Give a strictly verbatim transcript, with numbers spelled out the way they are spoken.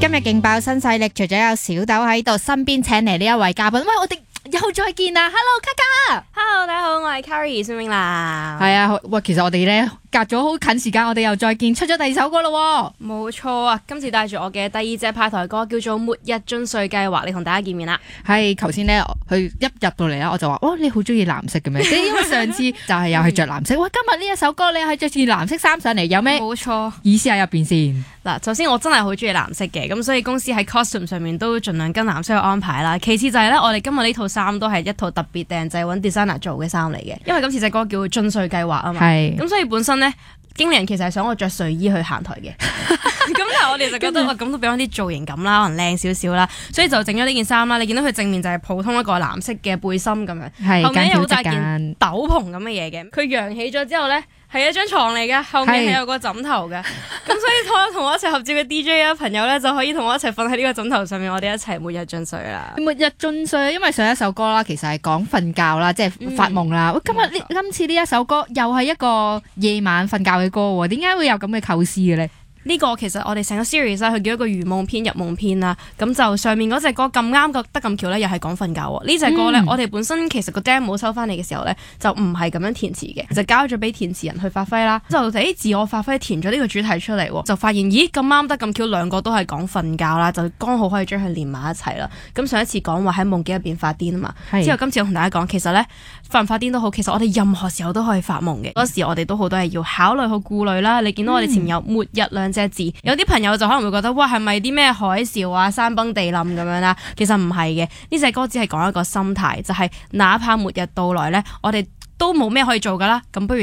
今日勁爆新勢力，除咗有小豆喺度，身邊請嚟呢一位嘉賓，喂，我哋又再見啦 ！Hello，卡卡 Hello， 大家好，我係 Carrie 孫永娜。 係啊，喂，其實我哋咧隔咗好近時間，我哋又再見，出咗第二首歌咯。 冇錯啊，今次帶住我嘅第二隻派台歌，叫做《末日進睡計劃》，嚟同大家見面啦。 係，頭先咧佢一入到嚟咧，我就話：哦，你好中意藍色嘅咩？即係因為上次就係又係着藍色，喂，今日呢一首歌你係着住藍色衫上嚟，有咩？ 冇錯， 意思喺入邊先。 嗱，首先我真係好中意藍色嘅，咁所以公司喺 costume 上面都盡量跟藍色去安排啦。其次就係咧，我哋今日呢套衫都係一套特別訂製揾 designer 做嘅衫嚟嘅，因為今次隻歌叫進睡計劃啊嘛。係。咁所以本身咧，經理人其實係想我着睡衣去行台嘅。咁但係我哋就覺得哇，咁都俾翻啲造型感啦，可能靚少少啦，所以就整咗呢件衫啦。你見到佢正面就係普通一個藍色嘅背心咁樣， 係後面有好大件斗篷咁嘅嘢嘅。佢揚起咗之後咧，係一張床嚟嘅，後面係有個枕頭嘅。咁所以同我同我一齊合照嘅 D J 啊朋友咧，就可以同我一齊瞓喺呢個枕頭上面，我哋一齊末日進睡啦。 末日進睡，因為上一首歌啦，其實係講瞓覺啦，即係發夢啦。喂、嗯，今日呢今次呢一首歌又係一個夜晚瞓覺嘅歌喎，點解會有咁嘅構思嘅咧？ 呢個其實我哋成個 series 咧，佢叫一個如夢篇、入夢篇啦。咁就上面嗰隻歌咁啱覺得咁巧咧，又係講瞓覺喎。呢隻歌咧，嗯、我哋本身其實個 demo 收翻嚟嘅時候咧，就唔係咁樣填詞嘅，就交咗俾填詞人去發揮啦。就誒自我發揮填咗呢個主題出嚟，就發現咦咁啱得咁巧，兩個都係講瞓覺啦，就剛好可以將佢連埋一齊啦。咁上一次講話喺夢境入邊發癲啊嘛，之後今次我同大家講，其實咧發唔發癲都好，其實我哋任何時候都可以發夢嘅。嗰時我哋都好多嘢要考慮好顧慮啦。你見到我哋前面有末日兩隻字，有啲朋友就可能會覺得哇，係咪啲咩海嘯啊、山崩地冧咁樣啦？其實唔係嘅，呢隻歌只係講一個心態，就係哪怕末日到來咧，我哋都冇咩可以做噶啦，咁不如